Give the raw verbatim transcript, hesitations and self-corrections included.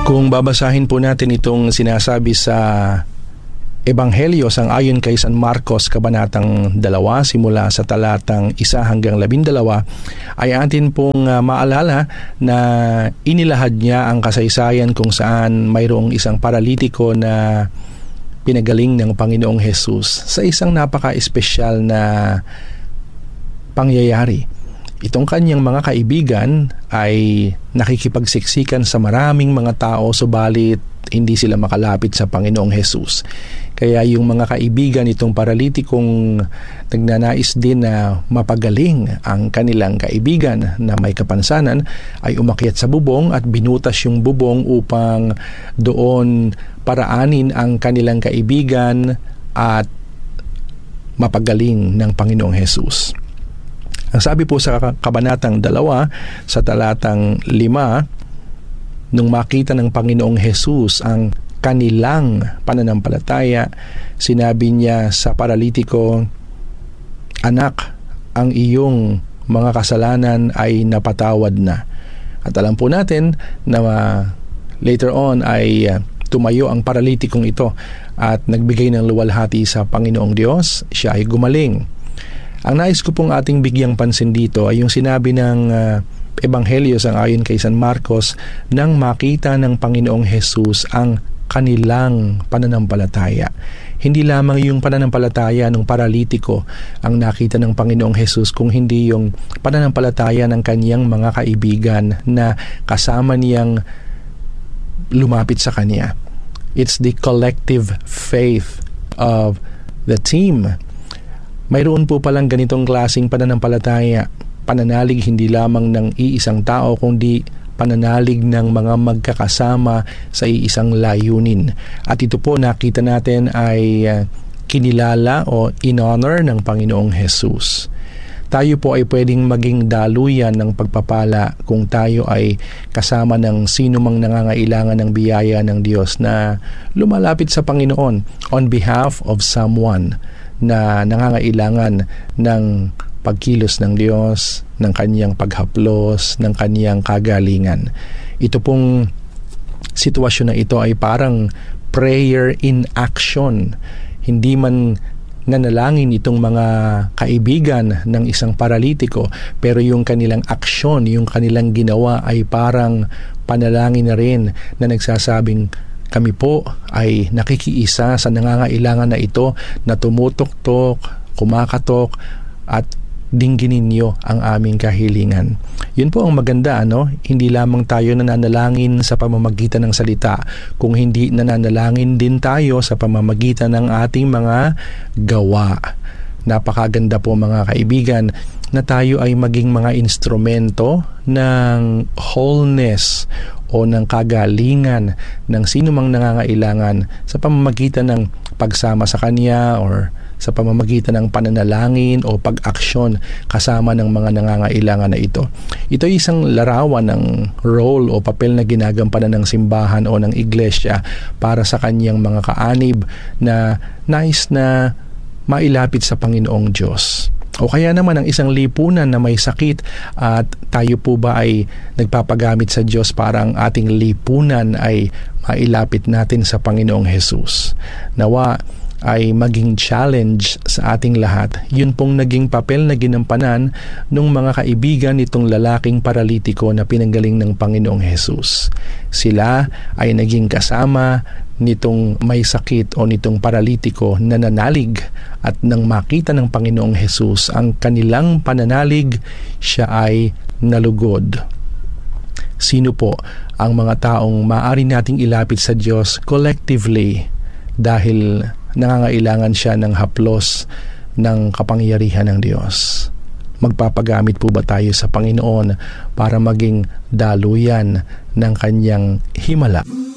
Kung babasahin po natin itong sinasabi sa Ebanghelyo sang ayon kay San Marcos, Kabanatang dalawa, simula sa talatang isa hanggang labindalawa, ay atin pong uh, maalala na inilahad niya ang kasaysayan kung saan mayroong isang paralitiko na pinagaling ng Panginoong Hesus sa isang napaka-espesyal na pangyayari. Itong kanyang mga kaibigan ay nakikipagsiksikan sa maraming mga tao, subalit hindi sila makalapit sa Panginoong Hesus. Kaya yung mga kaibigan itong paralitikong nagnanais din na mapagaling ang kanilang kaibigan na may kapansanan ay umakyat sa bubong at binutas yung bubong upang doon paraanin ang kanilang kaibigan at mapagaling ng Panginoong Hesus. Ang sabi po sa Kabanatang dalawa sa talatang lima, nung makita ng Panginoong Hesus ang kanilang pananampalataya, sinabi niya sa paralitiko, "Anak, ang iyong mga kasalanan ay napatawad na." At alam po natin na uh, later on ay uh, tumayo ang paralitikong ito at nagbigay ng luwalhati sa Panginoong Diyos. Siya ay gumaling. Ang nais ko pong ating bigyang pansin dito ay yung sinabi ng uh, Ebanghelyo sang ayon kay San Marcos, nang makita ng Panginoong Hesus ang kanilang pananampalataya. Hindi lamang yung pananampalataya ng paralitiko ang nakita ng Panginoong Hesus, kung hindi yung pananampalataya ng kanyang mga kaibigan na kasama niyang lumapit sa kanya. It's the collective faith of the team. Mayroon po palang ganitong klaseng pananampalataya, pananalig hindi lamang ng iisang tao, kundi pananalig ng mga magkakasama sa iisang layunin. At ito po nakita natin ay uh, kinilala o in-honor ng Panginoong Hesus. Tayo po ay pwedeng maging daluyan ng pagpapala kung tayo ay kasama ng sino mang nangangailangan ng biyaya ng Diyos na lumalapit sa Panginoon on behalf of someone na nangangailangan ng pagkilos ng Diyos, ng kanyang paghaplos, ng kanyang kagalingan. Ito pong sitwasyon na ito ay parang prayer in action. Hindi man nanalangin itong mga kaibigan ng isang paralitiko, pero yung kanilang aksyon, yung kanilang ginawa ay parang panalangin na rin na nagsasabing, kami po ay nakikiisa sa nangangailangan na ito na tumutok-tok, kumakatok at dingginin niyo ang aming kahilingan. Yun po ang maganda, ano? Hindi lamang tayo nananalangin sa pamamagitan ng salita, kung hindi nananalangin din tayo sa pamamagitan ng ating mga gawa. Napakaganda po mga kaibigan na tayo ay maging mga instrumento ng wholeness o ng kagalingan ng sino mang nangangailangan sa pamamagitan ng pagsama sa Kanya or sa pamamagitan ng pananalangin o pag-aksyon kasama ng mga nangangailangan na ito. Ito ay isang larawan ng role o papel na ginagampanan ng simbahan o ng iglesia para sa kanyang mga kaanib na nais na mailapit sa Panginoong Diyos. O kaya naman ang isang lipunan na may sakit at tayo po ba ay nagpapagamit sa Diyos para ang ating lipunan ay mailapit natin sa Panginoong Hesus. Nawa ay maging challenge sa ating lahat. Yun pong naging papel na ginampanan ng mga kaibigan nitong lalaking paralitiko na pinanggaling ng Panginoong Hesus. Sila ay naging kasama nitong may sakit o nitong paralitiko na nanalig, at nang makita ng Panginoong Hesus ang kanilang pananalig, siya ay nalugod. Sino po ang mga taong maaari nating ilapit sa Diyos collectively dahil nangangailangan siya ng haplos ng kapangyarihan ng Diyos? Magpapagamit po ba tayo sa Panginoon para maging daluyan ng kanyang himala?